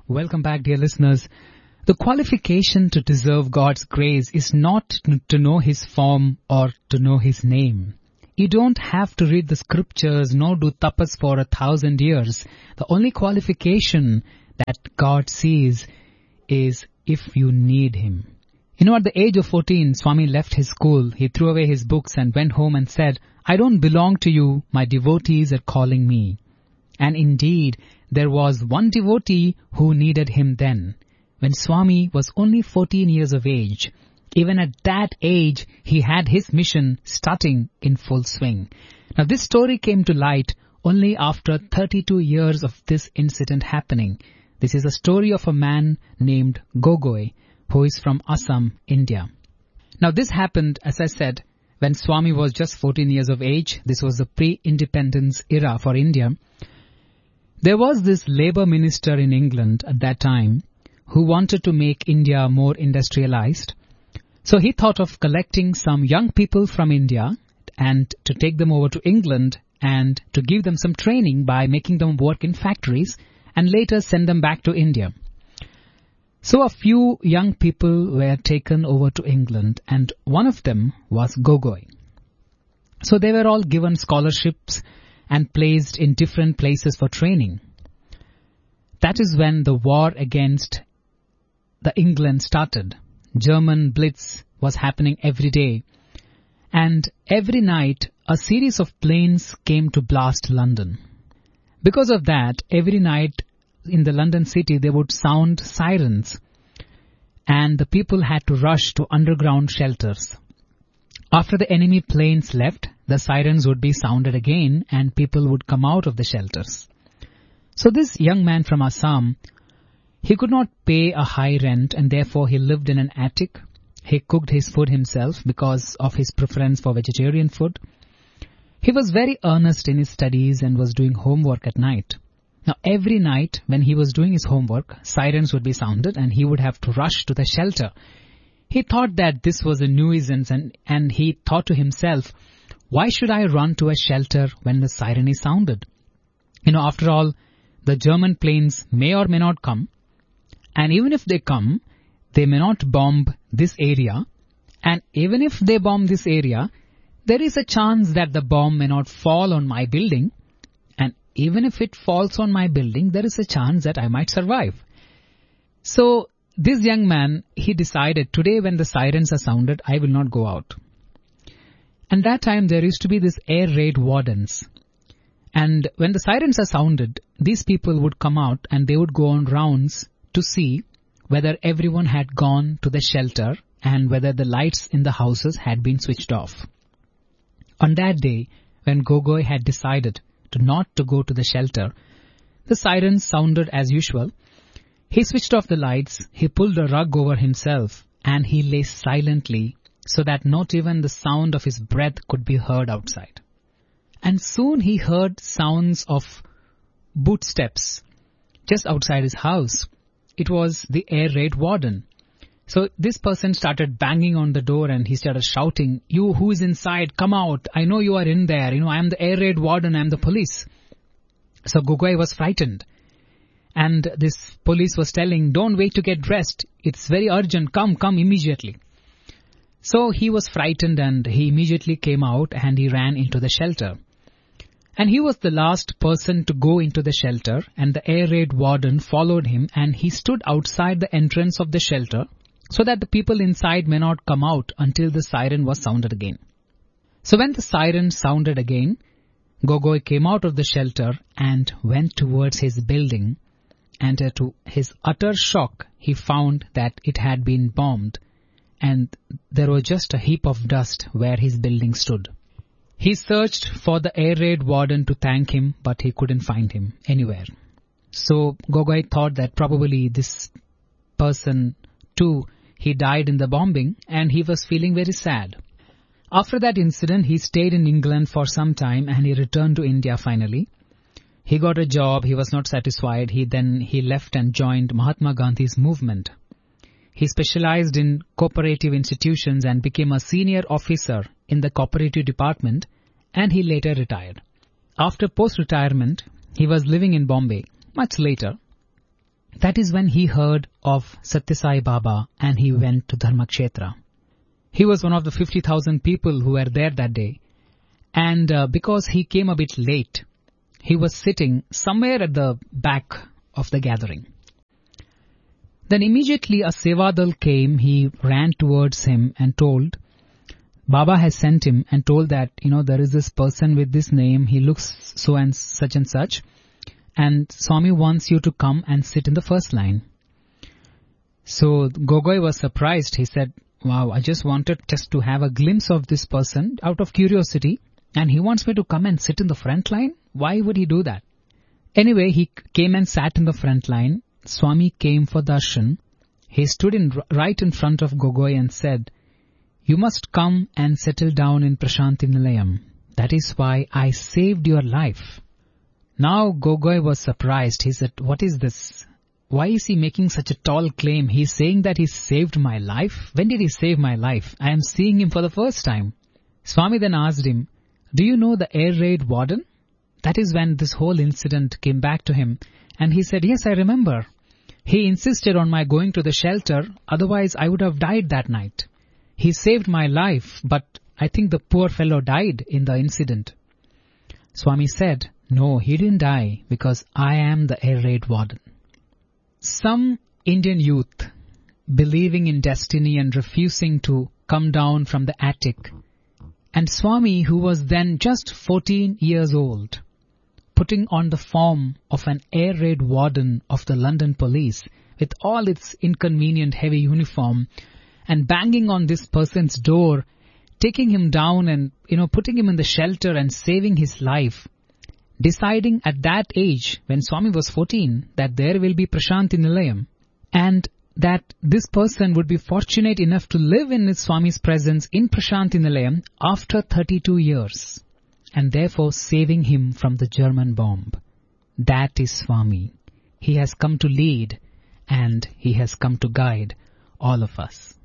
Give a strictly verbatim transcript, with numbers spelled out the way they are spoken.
Welcome back, dear listeners. The qualification to deserve God's grace is not to know His form or to know His name. You don't have to read the scriptures nor do tapas for a thousand years. The only qualification that God sees is if you need Him. You know, at the age of fourteen, Swami left his school. He threw away his books and went home and said, "I don't belong to you. My devotees are calling me." And indeed, there was one devotee who needed him then, when Swami was only fourteen years of age. Even at that age, he had his mission starting in full swing. Now, this story came to light only after thirty-two years of this incident happening. This is a story of a man named Gogoi, who is from Assam, India. Now, this happened, as I said, when Swami was just fourteen years of age. This was the pre-independence era for India. There was this labor minister in England at that time who wanted to make India more industrialized. So he thought of collecting some young people from India and to take them over to England and to give them some training by making them work in factories and later send them back to India. So a few young people were taken over to England, and one of them was Gogoi. So they were all given scholarships and placed in different places for training. That is when the war against the England started. German Blitz was happening every day. And every night, a series of planes came to blast London. Because of that, every night in the London city, they would sound sirens. And the people had to rush to underground shelters. After the enemy planes left, the sirens would be sounded again and people would come out of the shelters. So this young man from Assam, he could not pay a high rent and therefore he lived in an attic. He cooked his food himself because of his preference for vegetarian food. He was very earnest in his studies and was doing homework at night. Now every night when he was doing his homework, sirens would be sounded and he would have to rush to the shelter. He thought that this was a nuisance and, and he thought to himself, why should I run to a shelter when the siren is sounded? You know, after all, the German planes may or may not come. And even if they come, they may not bomb this area. And even if they bomb this area, there is a chance that the bomb may not fall on my building. And even if it falls on my building, there is a chance that I might survive. So this young man, he decided, today when the sirens are sounded, I will not go out. And that time there used to be this air raid wardens. And when the sirens are sounded, these people would come out and they would go on rounds to see whether everyone had gone to the shelter and whether the lights in the houses had been switched off. On that day, when Gogoi had decided to not to go to the shelter, the sirens sounded as usual. He switched off the lights, he pulled a rug over himself, and he lay silently so that not even the sound of his breath could be heard outside. And soon he heard sounds of footsteps just outside his house. It was the air raid warden. So this person started banging on the door and he started shouting, "You who is inside, come out. I know you are in there. You know, I am the air raid warden. I am the police." So Gogoi was frightened. And this police was telling, "Don't wait to get dressed. It's very urgent. Come, come immediately." So he was frightened and he immediately came out and he ran into the shelter. And he was the last person to go into the shelter, and the air raid warden followed him and he stood outside the entrance of the shelter so that the people inside may not come out until the siren was sounded again. So when the siren sounded again, Gogoi came out of the shelter and went towards his building, and uh, to his utter shock, he found that it had been bombed and there was just a heap of dust where his building stood. He searched for the air raid warden to thank him, but he couldn't find him anywhere. So Gogoi thought that probably this person too, he died in the bombing, and he was feeling very sad. After that incident, he stayed in England for some time and he returned to India finally. He got a job, he was not satisfied. He then he left and joined Mahatma Gandhi's movement. He specialized in cooperative institutions and became a senior officer in the cooperative department, and he later retired. After post-retirement, he was living in Bombay. Much later, That is when he heard of Satya Sai Baba and he went to Dharmakshetra. He was one of the fifty thousand people who were there that day. And uh, because he came a bit late, he was sitting somewhere at the back of the gathering. Then immediately a Sevadal came, he ran towards him and told, Baba has sent him and told that, you know, there is this person with this name, he looks so and such and such, and Swami wants you to come and sit in the first line. So Gogoi was surprised. He said, wow, I just wanted just to have a glimpse of this person out of curiosity, and he wants me to come and sit in the front line? Why would he do that? Anyway, he came and sat in the front line. Swami came for darshan. He stood in right in front of Gogoi and said, you must come and settle down in Prashanti Nilayam. That is why I saved your life. Now Gogoi was surprised. He said, what is this? Why is he making such a tall claim? He is saying that he saved my life. When did he save my life? I am seeing him for the first time. Swami then asked him, do you know the air raid warden? That is when this whole incident came back to him. And he said, yes, I remember. He insisted on my going to the shelter, otherwise I would have died that night. He saved my life, but I think the poor fellow died in the incident. Swami said, no, he didn't die because I am the air raid warden. Some Indian youth, believing in destiny and refusing to come down from the attic, and Swami, who was then just fourteen years old, putting on the form of an air raid warden of the London police with all its inconvenient heavy uniform and banging on this person's door, taking him down and, you know, putting him in the shelter and saving his life, deciding at that age, when Swami was fourteen, that there will be Prashanti Nilayam and that this person would be fortunate enough to live in his Swami's presence in Prashanti Nilayam after thirty-two years. And therefore saving him from the German bomb. That is Swami. He has come to lead and he has come to guide all of us.